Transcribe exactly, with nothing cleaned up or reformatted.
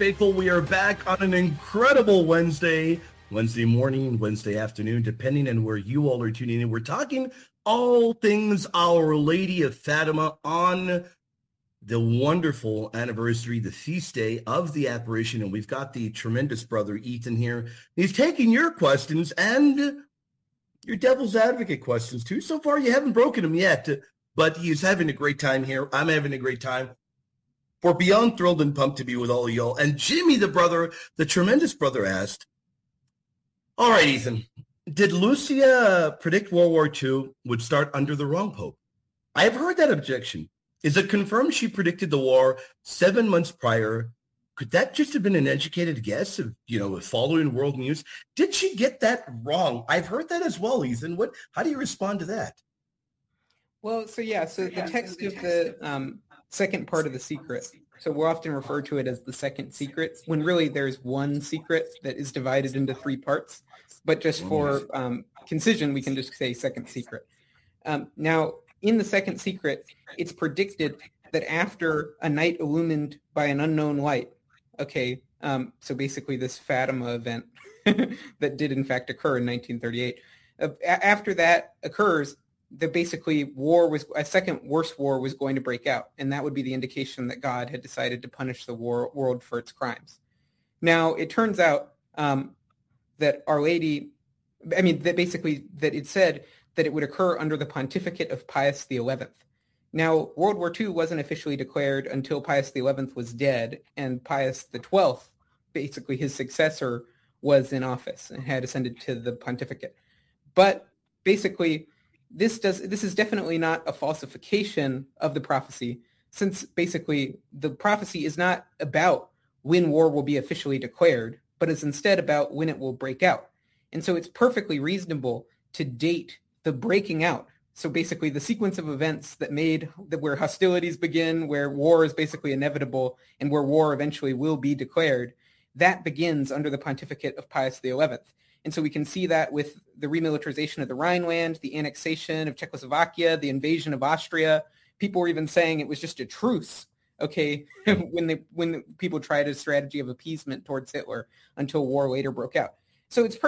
faithful. We are back on an incredible Wednesday, Wednesday morning, Wednesday afternoon, depending on where you all are tuning in. We're talking all things Our Lady of Fatima on the wonderful anniversary, the feast day of the apparition. And we've got the tremendous brother Ethan here. He's taking your questions and your devil's advocate questions too. So far, you haven't broken them yet, but he's having a great time here. I'm having a great time. We're beyond thrilled and pumped to be with all of y'all. And Jimmy, the brother, the tremendous brother, asked, all right, Ethan, did Lucia predict World War Two would start under the wrong pope? I have heard that objection. Is it confirmed she predicted the war seven months prior? Could that just have been an educated guess of, you know, following world news? Did she get that wrong? I've heard that as well, Ethan. What? How do you respond to that? Well, so yeah, so the text of the um, second part of the secret, so we'll often refer to it as the second secret, when really there's one secret that is divided into three parts. But just for um, concision, we can just say second secret. Um, now, in the second secret, it's predicted that after a night illumined by an unknown light, okay, um, so basically this Fatima event that did in fact occur in nineteen thirty-eight, uh, after that occurs, that basically war was, a second worse war was going to break out, and that would be the indication that God had decided to punish the war, world for its crimes. Now, it turns out um, that Our Lady, I mean, that basically that it said that it would occur under the pontificate of Pius the eleventh. Now, World War Two wasn't officially declared until Pius the eleventh was dead, and Pius the twelfth, basically his successor, was in office and had ascended to the pontificate. But basically, this does this is definitely not a falsification of the prophecy, since basically the prophecy is not about when war will be officially declared, but is instead about when it will break out. And so it's perfectly reasonable to date the breaking out. So basically the sequence of events that made that where hostilities begin, where war is basically inevitable, and where war eventually will be declared, that begins under the pontificate of Pius the eleventh. And so we can see that with the remilitarization of the Rhineland, the annexation of Czechoslovakia, the invasion of Austria. People were even saying it was just a truce, okay, when they when people tried a strategy of appeasement towards Hitler until war later broke out. So it's